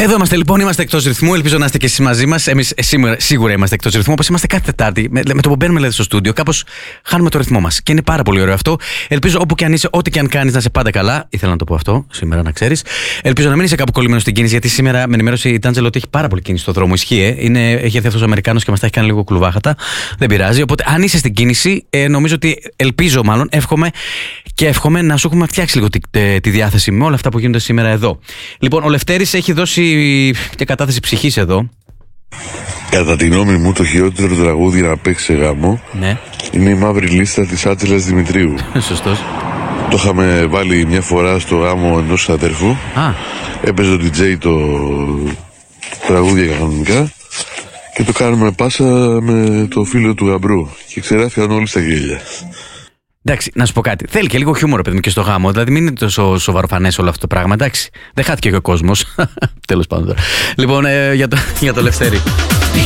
Εδώ είμαστε λοιπόν, είμαστε εκτός ρυθμού. Ελπίζω να είστε και εσείς μαζί μας. Εμείς σίγουρα είμαστε εκτός ρυθμού, όπως είμαστε κάθε Τετάρτη. Με το που μπαίνουμε δηλαδή στο στούντιο, κάπως χάνουμε το ρυθμό μας. Και είναι πάρα πολύ ωραίο αυτό. Ελπίζω όπου και αν είσαι, ό,τι και αν κάνεις, να είσαι πάντα καλά. Ήθελα να το πω αυτό σήμερα, να ξέρεις. Ελπίζω να μην είσαι κάπου κολλημένος στην κίνηση, γιατί σήμερα με ενημέρωσε η Τάντζελο ότι έχει πάρα πολύ κίνηση στο δρόμο. Ισχύει, έχει έρθει αυτός ο Αμερικάνος και μας τα έχει κάνει λίγο κλουβάχατα. Δεν πειράζει. Οπότε αν είσαι στην κίνηση, νομίζω ότι ελπίζω, μάλλον, εύχομαι να σου έχουμε φτιάξει λίγο τη διάθεση με όλα αυτά που γίνονται σήμερα εδώ. Λοιπόν, ο Λευτέρης έχει δώσει μια κατάθεση ψυχής εδώ. Κατά τη γνώμη μου, το χειρότερο τραγούδι να παίξει σε γάμο είναι η Μαύρη Λίστα της Άτσελας Δημητρίου. Σωστός. Το είχαμε βάλει μια φορά στο γάμο ενός αδέρφου. Έπαιζε ο DJ το τραγούδια κανονικά και το κάνουμε πάσα με το φίλο του γαμπρού και ξεράφιαν όλοι στα γέλια. Εντάξει, να σου πω κάτι. Θέλει και λίγο χιούμορ, παιδί μου, και στο γάμο. Δηλαδή, μην είναι τόσο σοβαροφανές όλο αυτό το πράγμα. Εντάξει, δεν χάθηκε και ο κόσμος. Τέλος πάντων. Λοιπόν, για το Λευτέρη.